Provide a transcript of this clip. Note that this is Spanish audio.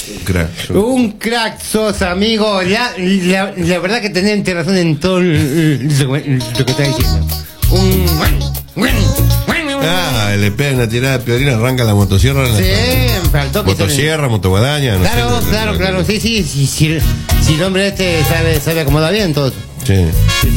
Un crack sos, amigo. La verdad que tenés razón en todo lo que estás diciendo. Le pega una tirada de piolín, arranca la motosierra. Sí, faltó que motosierra, motoguadaña. Claro. Sí. Si el hombre sabe acomodar bien todo. Sí.